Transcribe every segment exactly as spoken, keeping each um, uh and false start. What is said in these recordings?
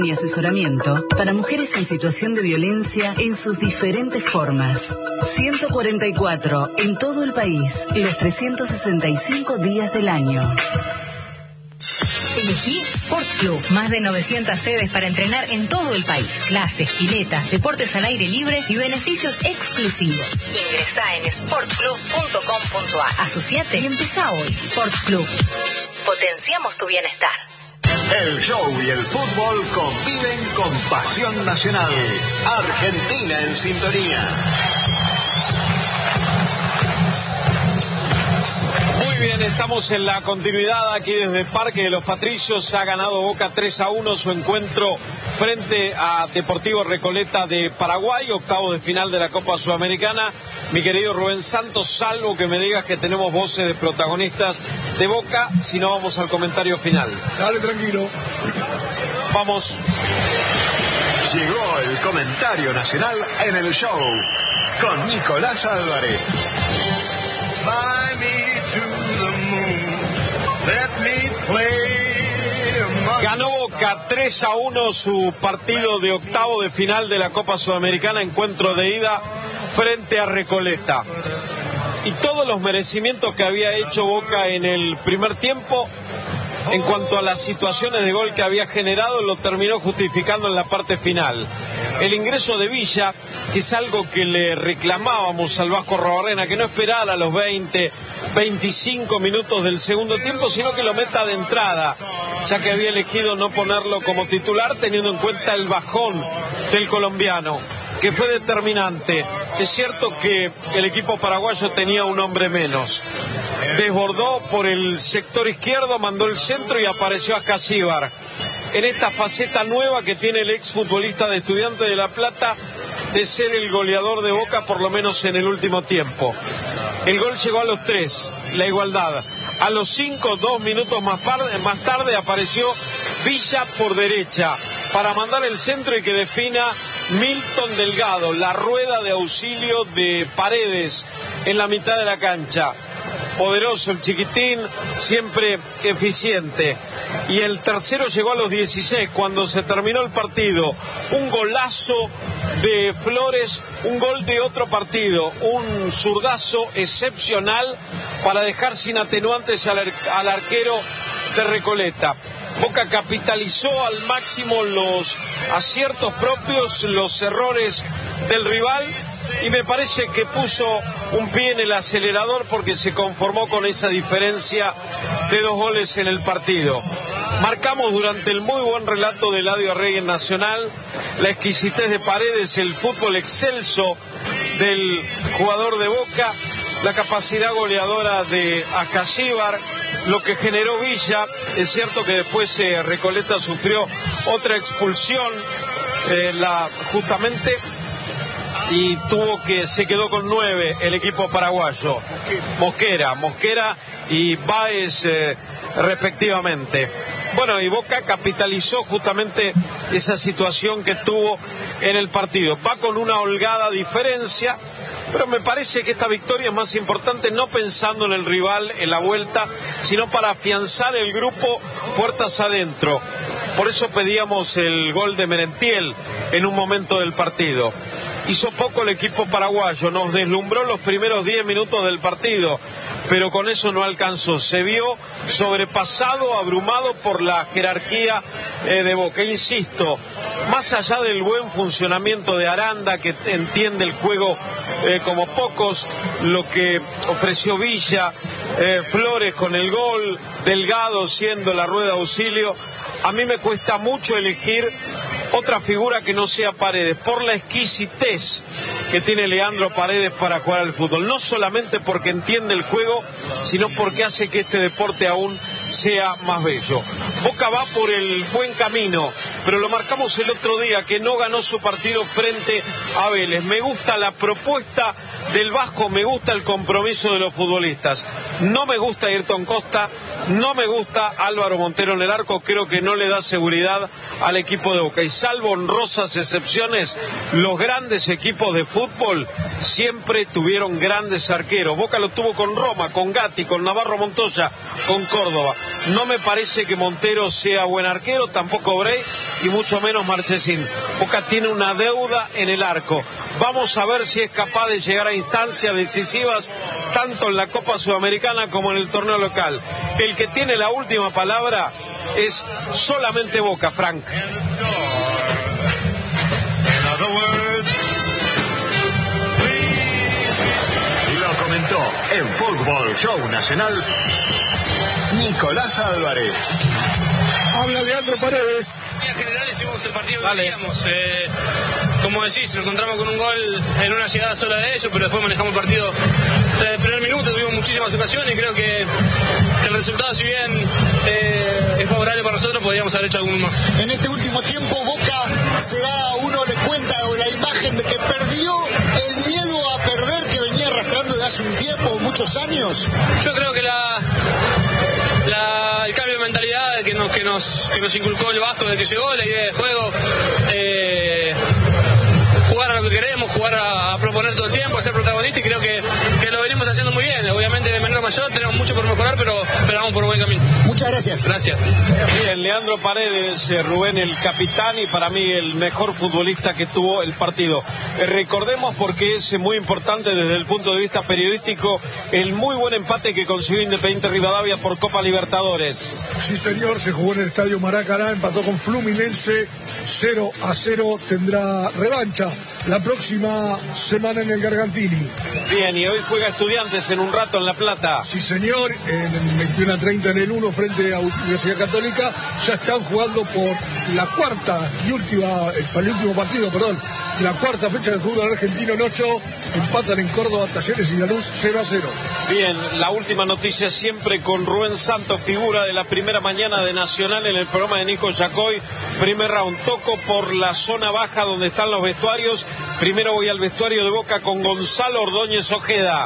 Y asesoramiento para mujeres en situación de violencia en sus diferentes formas. ciento cuarenta y cuatro en todo el país, los trescientos sesenta y cinco días del año. Elegí Sport Club. Más de novecientas sedes para entrenar en todo el país. Clases, piletas, deportes al aire libre y beneficios exclusivos. Ingresá en sport club punto com punto a r. Asociate y empezá hoy. Sport Club. Potenciamos tu bienestar. El show y el fútbol conviven con pasión nacional. Argentina en sintonía. Muy bien, estamos en la continuidad aquí desde Parque de los Patricios. Ha ganado Boca tres a uno su encuentro frente a Deportivo Recoleta de Paraguay, octavo de final de la Copa Sudamericana. Mi querido Rubén Santos, salvo que me digas que tenemos voces de protagonistas de Boca, si no vamos al comentario final. Dale, tranquilo. Vamos. Llegó el comentario nacional en el show con Nicolás Álvarez. Fly me to the moon, let me play. Ganó Boca tres a uno su partido de octavo de final de la Copa Sudamericana, encuentro de ida frente a Recoleta. Y todos los merecimientos que había hecho Boca en el primer tiempo, en cuanto a las situaciones de gol que había generado, lo terminó justificando en la parte final. El ingreso de Villa, que es algo que le reclamábamos al Vasco Arrobarrena, que no esperara los veinte, veinticinco minutos del segundo tiempo, sino que lo meta de entrada, ya que había elegido no ponerlo como titular, teniendo en cuenta el bajón del colombiano, que fue determinante. Es cierto que el equipo paraguayo tenía un hombre menos. Desbordó por el sector izquierdo, mandó el centro y apareció Ascasíbar. En esta faceta nueva que tiene el exfutbolista de Estudiantes de La Plata de ser el goleador de Boca, por lo menos en el último tiempo. El gol llegó a los tres, la igualdad. A los cinco, dos minutos más tarde, más tarde apareció Villa por derecha para mandar el centro y que defina Milton Delgado, la rueda de auxilio de Paredes en la mitad de la cancha. Poderoso el chiquitín, siempre eficiente. Y el tercero llegó a los dieciséis, cuando se terminó el partido. Un golazo de Flores, un gol de otro partido, un zurdazo excepcional para dejar sin atenuantes al, ar al arquero de Recoleta. Boca capitalizó al máximo los aciertos propios, los errores del rival, y me parece que puso un pie en el acelerador porque se conformó con esa diferencia de dos goles en el partido. Marcamos durante el muy buen relato de Eladio Arregui en Nacional la exquisitez de Paredes, el fútbol excelso del jugador de Boca, la capacidad goleadora de Ascasíbar, lo que generó Villa. Es cierto que después eh, Recoleta sufrió otra expulsión, eh, la justamente, y tuvo que se quedó con nueve el equipo paraguayo. Mosquera, Mosquera y Báez eh, respectivamente. Bueno, y Boca capitalizó justamente esa situación que tuvo en el partido. Va con una holgada diferencia, pero me parece que esta victoria es más importante no pensando en el rival en la vuelta, sino para afianzar el grupo puertas adentro. Por eso pedíamos el gol de Merentiel en un momento del partido. Hizo poco el equipo paraguayo, nos deslumbró los primeros diez minutos del partido, pero con eso no alcanzó. Se vio sobrepasado, abrumado por la jerarquía eh, de Boca. Insisto, más allá del buen funcionamiento de Aranda, que entiende el juego eh, como pocos, lo que ofreció Villa, eh, Flores con el gol, Delgado siendo la rueda de auxilio, a mí me cuesta mucho elegir otra figura que no sea Paredes, por la exquisitez que tiene Leandro Paredes para jugar al fútbol. No solamente porque entiende el juego, sino porque hace que este deporte aún sea más bello. Boca va por el buen camino, pero lo marcamos el otro día, que no ganó su partido frente a Vélez. Me gusta la propuesta del Vasco, me gusta el compromiso de los futbolistas. No me gusta Ayrton Costa, No me gusta Álvaro Montero en el arco, creo que no le da seguridad al equipo de Boca. Y salvo honrosas excepciones, los grandes equipos de fútbol siempre tuvieron grandes arqueros. Boca lo tuvo con Roma, con Gatti, con Navarro Montoya, con Córdoba. No me parece que Montero sea buen arquero, tampoco Bray y mucho menos Marchesín. Boca tiene una deuda en el arco. Vamos a ver si es capaz de llegar a instancias decisivas tanto en la Copa Sudamericana como en el torneo local. El que tiene la última palabra es solamente Boca, Frank. Y lo comentó en Fútbol Show Nacional Nicolás Álvarez. Habla Leandro Paredes. En general hicimos el partido que vale. queríamos. Eh, como decís, nos encontramos con un gol en una llegada sola de ellos, pero después manejamos el partido desde el primer minuto, tuvimos muchísimas ocasiones y creo que, que el resultado, si bien eh, es favorable para nosotros, podríamos haber hecho alguno más. En este último tiempo Boca se da, uno le cuenta o la imagen de que perdió el miedo a perder que venía arrastrando de hace un tiempo, muchos años. Yo creo que la... La, el cambio de mentalidad que nos, que, nos, que nos inculcó el Vasco desde que llegó, la idea de juego, eh, jugar a lo que queremos, jugar a, a proponer todo el tiempo, a ser protagonista, y creo que, que lo venimos haciendo muy bien. Obviamente de menor a mayor tenemos mucho por mejorar, pero, pero vamos por buen camino. Muchas gracias. Gracias. Bien, Leandro Paredes, eh, Rubén, el capitán y para mí el mejor futbolista que tuvo el partido. Eh, recordemos, porque es muy importante desde el punto de vista periodístico, el muy buen empate que consiguió Independiente Rivadavia por Copa Libertadores. Sí, señor, se jugó en el Estadio Maracaná, empató con Fluminense cero a cero, tendrá revancha la próxima semana en el Gargantini. Bien, y hoy juega Estudiantes en un rato en La Plata. Sí, señor, en el veintiuno a treinta en el uno frente a Universidad Católica. Ya están jugando por la cuarta y última, el último partido, perdón, la cuarta fecha del fútbol argentino en ocho. Empatan en Córdoba Talleres y Lanús cero a cero. Bien, la última noticia siempre con Rubén Santos, figura de la primera mañana de Nacional en el programa de Nico Yacoy. Primer round, toco por la zona baja donde están los vestuarios. Primero voy al vestuario de Boca con Gonzalo Ordóñez Ojeda.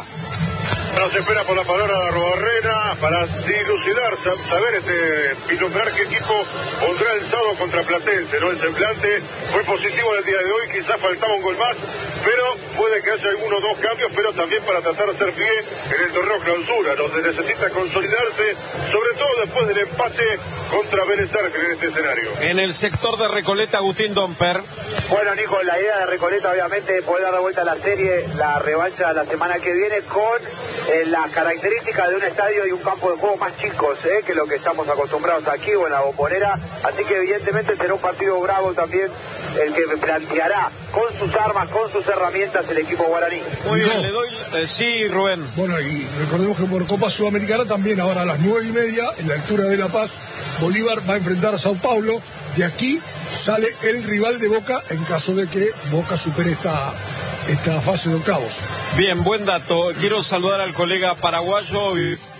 Nos espera por la palabra de Arrobarrena para dilucidar, saber, este, vislumbrar qué equipo pondrá el sábado contra Platense, ¿no? El semblante fue positivo en el día de hoy, quizás faltaba un gol más, pero puede que haya algunos dos cambios, pero también para tratar de hacer pie en el torneo clausura, donde necesita consolidarse, sobre todo después del empate contra Vélez Sarsfield en este escenario. En el sector de Recoleta, Agustín Domper. Bueno, Nico, la idea de Recoleta obviamente es poder dar de vuelta a la serie, la revancha la semana que viene con eh, las características de un estadio y un campo de juego más chicos eh, que lo que estamos acostumbrados aquí o en la Bombonera, así que evidentemente será un partido bravo también el que planteará con sus armas, con sus herramientas el equipo guaraní. Muy bien, le doy... Eh, sí, Rubén. Bueno, y recordemos que por Copa Sudamericana también ahora a las nueve y media, en la altura de La Paz, Bolívar va a enfrentar a Sao Paulo. De aquí sale el rival de Boca en caso de que Boca supere esta, esta fase de octavos. Bien, buen dato. Quiero saludar al colega paraguayo.